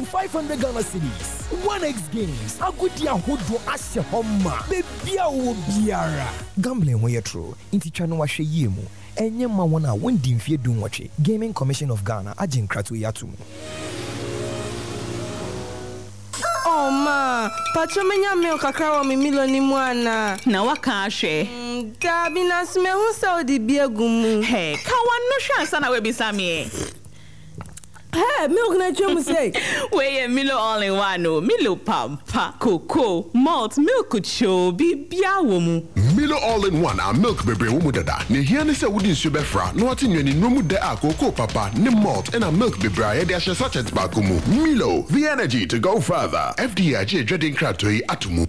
500 Ghana cedis. 1x games. Agudia Hodo Ashe Homa. Bebia Obiara. Gambling where true. Inti chano washe yemu. Enye mawana wendi mfie dunwache. Gaming Commission of Ghana ajin kratu yatumu. Oh ma, pacho menya milk kakra wa mi milo ni mwana. Na waka ashe. Dabi na sime hu Saudi biegumu. Hey, kawan no shansa na webisa me. Hey, milk na chemu say. Weye Milo all in one no. Milo pampa, cocoa, malt, milk cho, bibia womu. Milo all in one a milk bebre womu dada. Ne hia ne se wudi nsu befra. No ati nwani nomu de a cocoa papa, ne malt and a milk bebre a de ahye sachet ba komu. Milo, the energy to go further. FDIJ dreading kratoi atumu.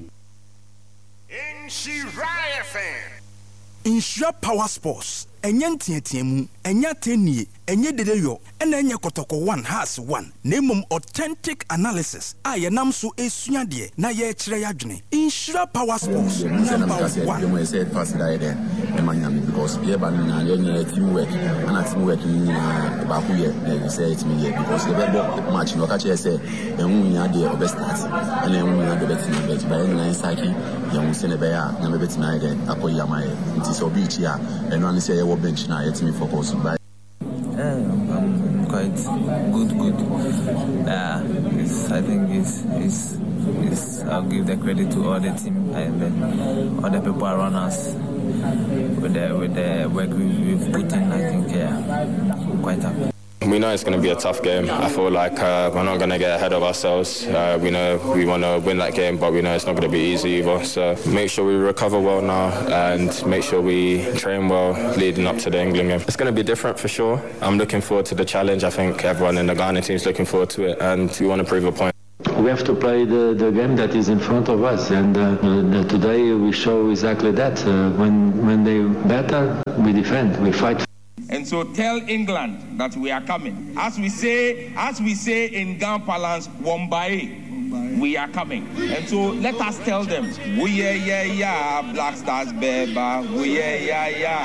Inshira FM. Inshira Power Sports. Enye ntietiemu, enye tenie, enye dedeyo, enye kotoko 1 has 1. Nemum authentic analysis. Aye namso esuade na ye kire yadwene. Inshira Power Sports number 1. We said first die there. Because we have a teamwork and a teamwork in Bakuye. They say it me because the match no catch say and we are the best start and then we are the best in the bench by any saki young Senebea na me betina again akoya my it is obi here and one say we bench na yet me focus by I'm quite good. I think it's I'll give the credit to all the team and all the people around us with the work we've put in. I think I'm quite happy. We know it's going to be a tough game. I feel like we're not going to get ahead of ourselves. We know we want to win that game, but we know it's not going to be easy either. So make sure we recover well now and make sure we train well leading up to the England game. It's going to be different for sure. I'm looking forward to the challenge. I think everyone in the Ghana team is looking forward to it and we want to prove a point. We have to play the game that is in front of us, and today we show exactly that. When they better, we defend, we fight. And so tell England that we are coming. As we say in Ghana parlance, Wombai, we are coming. And so let us tell them, we yeah, Black Stars, Beba, we yeah.